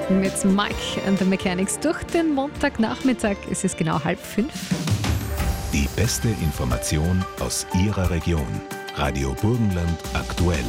mit Mike and the Mechanics durch den Montagnachmittag. Es ist genau 4:30. Die beste Information aus Ihrer Region. Radio Burgenland aktuell.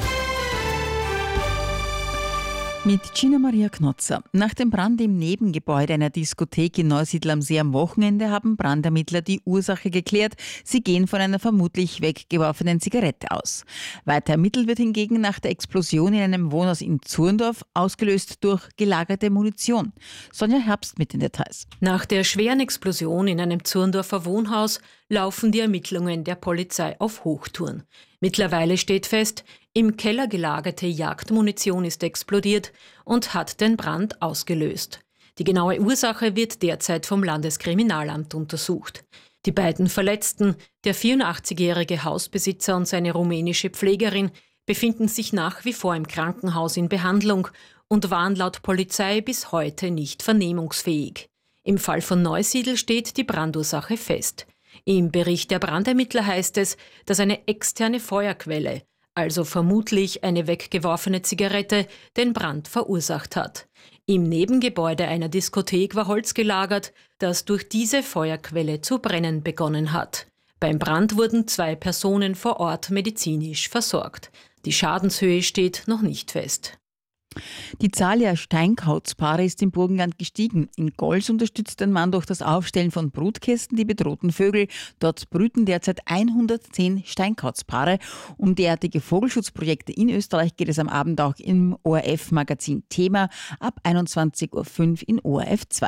Mit Gina Maria Knotzer. Nach dem Brand im Nebengebäude einer Diskothek in Neusiedl am See am Wochenende haben Brandermittler die Ursache geklärt. Sie gehen von einer vermutlich weggeworfenen Zigarette aus. Weiter ermittelt wird hingegen nach der Explosion in einem Wohnhaus in Zurndorf, ausgelöst durch gelagerte Munition. Sonja Herbst mit den Details. Nach der schweren Explosion in einem Zurndorfer Wohnhaus laufen die Ermittlungen der Polizei auf Hochtouren. Mittlerweile steht fest, im Keller gelagerte Jagdmunition ist explodiert und hat den Brand ausgelöst. Die genaue Ursache wird derzeit vom Landeskriminalamt untersucht. Die beiden Verletzten, der 84-jährige Hausbesitzer und seine rumänische Pflegerin, befinden sich nach wie vor im Krankenhaus in Behandlung und waren laut Polizei bis heute nicht vernehmungsfähig. Im Fall von Neusiedl steht die Brandursache fest. Im Bericht der Brandermittler heißt es, dass eine externe Feuerquelle, also vermutlich eine weggeworfene Zigarette, den Brand verursacht hat. Im Nebengebäude einer Diskothek war Holz gelagert, das durch diese Feuerquelle zu brennen begonnen hat. Beim Brand wurden 2 Personen vor Ort medizinisch versorgt. Die Schadenshöhe steht noch nicht fest. Die Zahl der Steinkautspaare ist im Burgenland gestiegen. In Gols unterstützt ein Mann durch das Aufstellen von Brutkästen die bedrohten Vögel. Dort brüten derzeit 110 Steinkautspaare. Um derartige Vogelschutzprojekte in Österreich geht es am Abend auch im ORF-Magazin Thema ab 21:05 Uhr in ORF 2.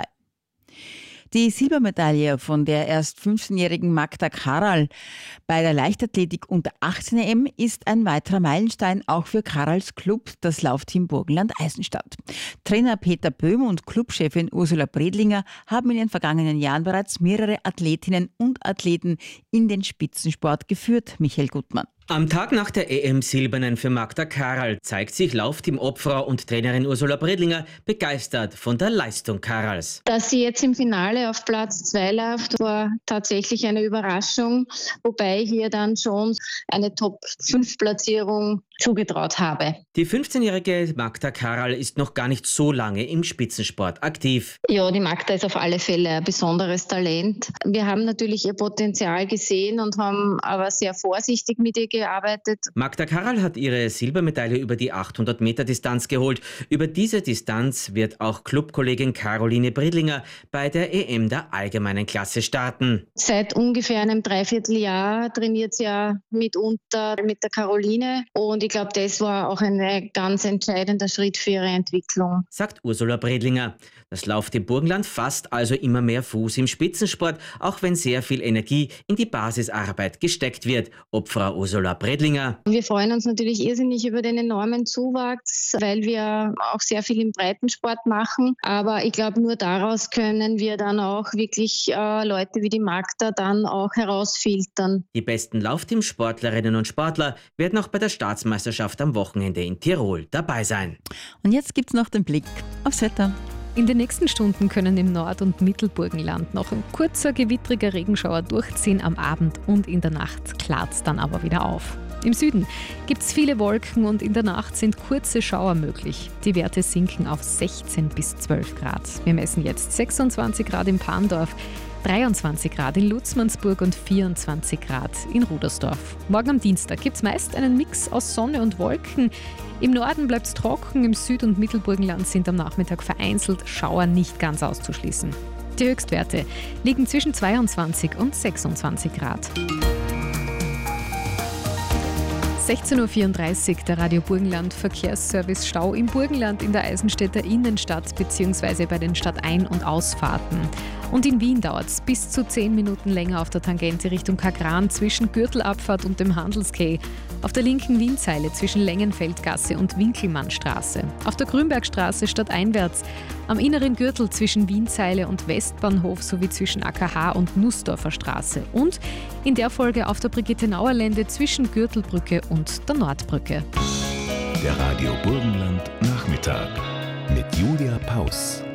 Die Silbermedaille von der erst 15-jährigen Magda Karral bei der Leichtathletik unter 18 EM ist ein weiterer Meilenstein auch für Karrals Club, das Laufteam Burgenland Eisenstadt. Trainer Peter Böhm und Clubchefin Ursula Bredlinger haben in den vergangenen Jahren bereits mehrere Athletinnen und Athleten in den Spitzensport geführt. Michael Gutmann. Am Tag nach der EM-Silbernen für Magda Karral zeigt sich Laufteam-Obfrau und Trainerin Ursula Bredlinger begeistert von der Leistung Karrals. Dass sie jetzt im Finale auf Platz 2 läuft, war tatsächlich eine Überraschung, wobei ich ihr dann schon eine Top-5-Platzierung zugetraut habe. Die 15-jährige Magda Karral ist noch gar nicht so lange im Spitzensport aktiv. Ja, die Magda ist auf alle Fälle ein besonderes Talent. Wir haben natürlich ihr Potenzial gesehen und haben aber sehr vorsichtig mit ihr gearbeitet. Magda Karral hat ihre Silbermedaille über die 800-Meter-Distanz geholt. Über diese Distanz wird auch Clubkollegin Caroline Bredlinger bei der EM der allgemeinen Klasse starten. Seit ungefähr einem Dreivierteljahr trainiert sie ja mitunter mit der Caroline und ich glaube, das war auch ein ganz entscheidender Schritt für ihre Entwicklung. Sagt Ursula Bredlinger. Das Laufteam Burgenland fasst also immer mehr Fuß im Spitzensport, auch wenn sehr viel Energie in die Basisarbeit gesteckt wird. Obfrau Ursula Bredlinger. Wir freuen uns natürlich irrsinnig über den enormen Zuwachs, weil wir auch sehr viel im Breitensport machen. Aber ich glaube, nur daraus können wir dann auch wirklich Leute wie die Magda dann auch herausfiltern. Die besten Laufteam-Sportlerinnen und Sportler werden auch bei der Staatsmeisterschaft am Wochenende in Tirol dabei sein. Und jetzt gibt's noch den Blick aufs Wetter. In den nächsten Stunden können im Nord- und Mittelburgenland noch ein kurzer gewittriger Regenschauer durchziehen. Am Abend und in der Nacht klart es dann aber wieder auf. Im Süden gibt es viele Wolken und in der Nacht sind kurze Schauer möglich. Die Werte sinken auf 16 bis 12 Grad. Wir messen jetzt 26 Grad in Pandorf, 23 Grad in Lutzmannsburg und 24 Grad in Rudersdorf. Morgen am Dienstag gibt es meist einen Mix aus Sonne und Wolken. Im Norden bleibt es trocken, im Süd- und Mittelburgenland sind am Nachmittag vereinzelt Schauer nicht ganz auszuschließen. Die Höchstwerte liegen zwischen 22 und 26 Grad. 16:34 Uhr, der Radio Burgenland Verkehrsservice Stau im Burgenland in der Eisenstädter Innenstadt bzw. bei den Stadtein- und Ausfahrten. Und in Wien dauert es bis zu 10 Minuten länger auf der Tangente Richtung Kagran zwischen Gürtelabfahrt und dem Handelskeh. Auf der linken Wienzeile zwischen Längenfeldgasse und Winkelmannstraße. Auf der Grünbergstraße stadteinwärts. Am inneren Gürtel zwischen Wienzeile und Westbahnhof sowie zwischen AKH und Nussdorfer Straße. Und in der Folge auf der Brigitte-Nauer-Lände zwischen Gürtelbrücke und der Nordbrücke. Der Radio Burgenland Nachmittag mit Julia Paus.